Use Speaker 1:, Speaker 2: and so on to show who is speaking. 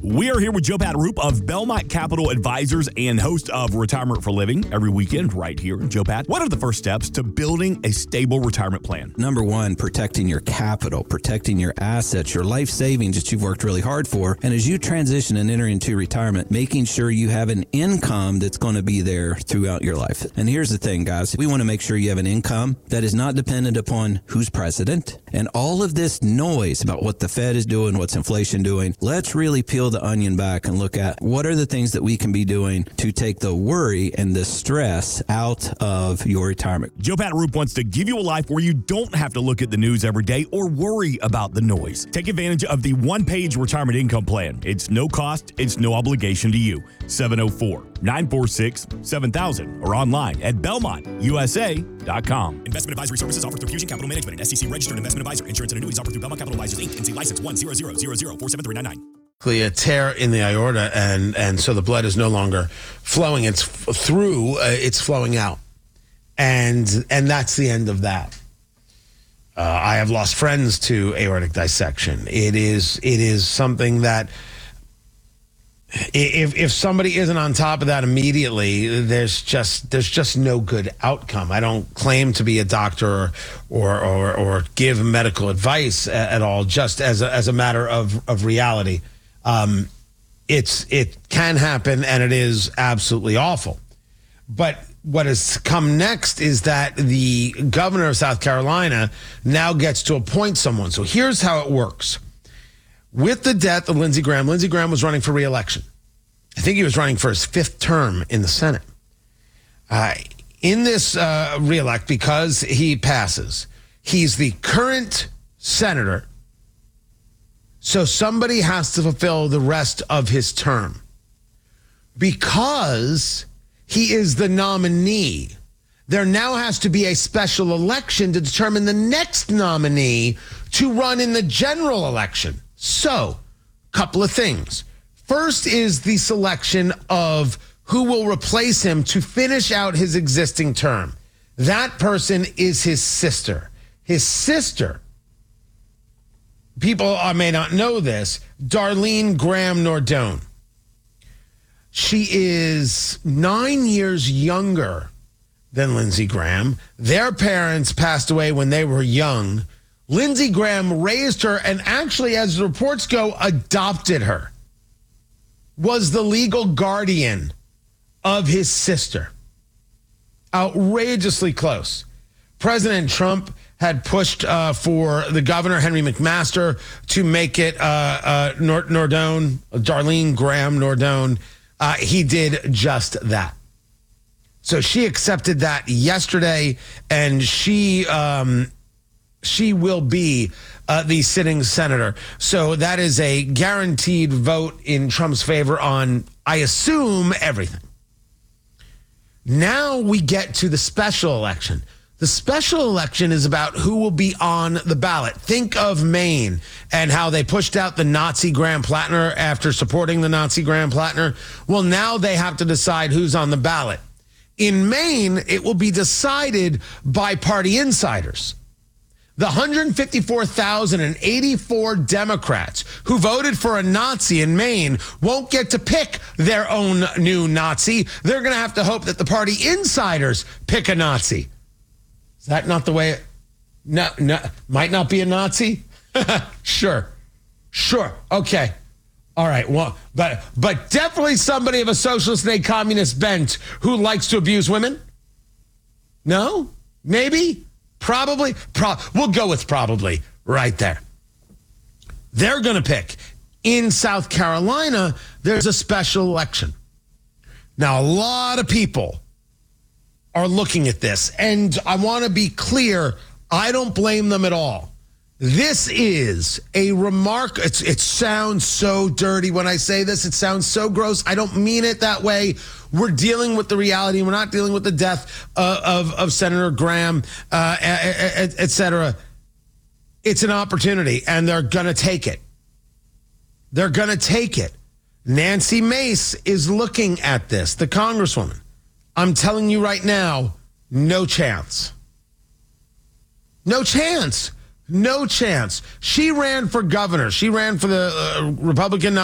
Speaker 1: We are here with Joe Pat Roop of Belmont Capital Advisors and host of Retirement for Living every weekend right here. Joe Pat, what are the first steps to building a stable retirement plan?
Speaker 2: Number one, protecting your capital, protecting your assets, your life savings that you've worked really hard for. And as you transition and enter into retirement, making sure you have an income that's going to be there throughout your life. And here's the thing, guys. We want to make sure you have an income that is not dependent upon who's president and all of this noise about what the Fed is doing, what's inflation doing. Let's really peel the onion back and look at what are the things that we can be doing to take the worry and the stress out of your retirement.
Speaker 1: Joe Pat Roop wants to give you a life where you don't have to look at the news every day or worry about the noise. Take advantage of the one-page retirement income plan. It's no cost, it's no obligation to you. 704-946-7000 or online at belmontusa.com.
Speaker 3: Investment advisory services offered through Fusion Capital Management, an SEC registered investment advisor. Insurance and annuities offered through Belmont Capital Advisors, Inc., NC license 10000047399.
Speaker 4: A tear in the aorta, and so the blood is no longer flowing. It's through. It's flowing out, and that's the end of that. I have lost friends to aortic dissection. It is something that if somebody isn't on top of that immediately, there's just no good outcome. I don't claim to be a doctor or give medical advice at all. Just as a matter of reality. It can happen, and it is absolutely awful. But what has come next is that the governor of South Carolina now gets to appoint someone. So here's how it works. With the death of Lindsey Graham was running for re-election. I think he was running for his fifth term in the Senate. In this re-elect, because he passes, he's the current senator. So somebody has to fulfill the rest of his term. Because he is the nominee, there now has to be a special election to determine the next nominee to run in the general election. So, couple of things. First is the selection of who will replace him to finish out his existing term. That person is his sister. His sister, people may not know this, Darlene Graham Nordone. She is 9 years younger than Lindsey Graham. Their parents passed away when they were young. Lindsey Graham raised her and actually, as the reports go, adopted her. Was the legal guardian of his sister. Outrageously close. President Trump had pushed for the governor, Henry McMaster, to make it Nordone, Darlene Graham Nordone. He did just that. So she accepted that yesterday, and she will be the sitting senator. So that is a guaranteed vote in Trump's favor on, I assume, everything. Now we get to the special election. The special election is about who will be on the ballot. Think of Maine and how they pushed out the Nazi Graham Plattner after supporting the Nazi Graham Plattner. Well, now they have to decide who's on the ballot. In Maine, it will be decided by party insiders. The 154,084 Democrats who voted for a Nazi in Maine won't get to pick their own new Nazi. They're going to have to hope that the party insiders pick a Nazi. Is that not the way it... No, might not be a Nazi? Sure. Okay. All right. Well, but definitely somebody of a socialist and a communist bent who likes to abuse women? No? Maybe? Probably? We'll go with probably right there. They're going to pick. In South Carolina, there's a special election. Now, a lot of people are looking at this, and I want to be clear, I don't blame them at all. This is a remark. It sounds so dirty when I say this. It sounds so gross. I don't mean it that way. We're dealing with the reality. We're not dealing with the death of Senator Graham, et cetera. It's an opportunity, and they're going to take it. They're going to take it. Nancy Mace is looking at this, the congresswoman. I'm telling you right now, no chance. No chance. No chance. She ran for governor. She ran for the Republican